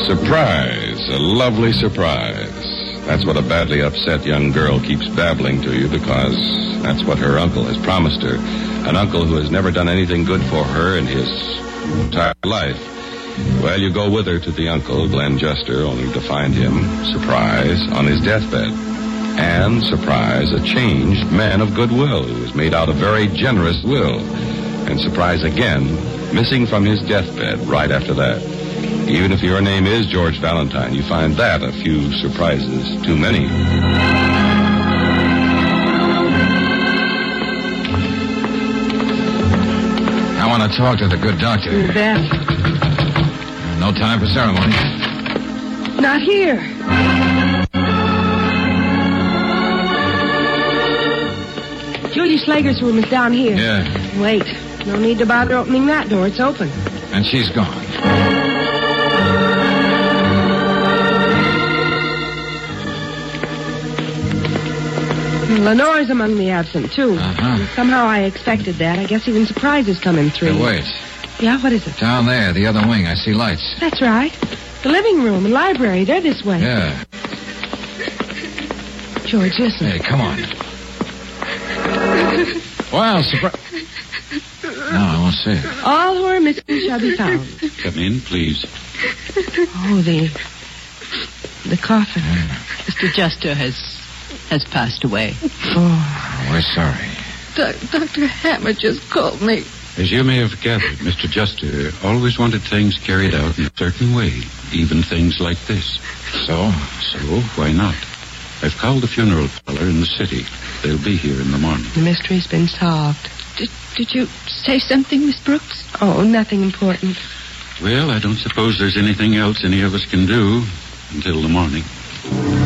Surprise. A lovely surprise. That's what a badly upset young girl keeps babbling to you because that's what her uncle has promised her. An uncle who has never done anything good for her in his entire life. Well, you go with her to the uncle, Glenn Juster, only to find him, surprise, on his deathbed. And, surprise, a changed man of goodwill who has made out a very generous will. And surprise again, missing from his deathbed right after that. Even if your name is George Valentine, you find that a few surprises too many. I want to talk to the good doctor. You bet. No time for ceremony. Not here. Judy Slager's room is down here. Yeah. Wait. No need to bother opening that door. It's open. And she's gone. Lenore's among the absent, too. Uh-huh. Somehow I expected that. I guess even Surprise is coming through. Hey, wait. Yeah, what is it? Down there, the other wing. I see lights. That's right. The living room and library, they're this way. Yeah. George, listen. Hey, come on. Well, surprise. No, I won't say it. All who are missing shall be found. Come in, please. Oh, the coffin. Mr. Juster has passed away. Oh, we're sorry. Dr. Hammer just called me. As you may have gathered, Mr. Juster always wanted things carried out in a certain way, even things like this. So? So, why not? I've called the funeral parlor in the city. They'll be here in the morning. the mystery's been solved. Did you say something, Miss Brooks? Oh, nothing important. Well, I don't suppose there's anything else any of us can do until the morning.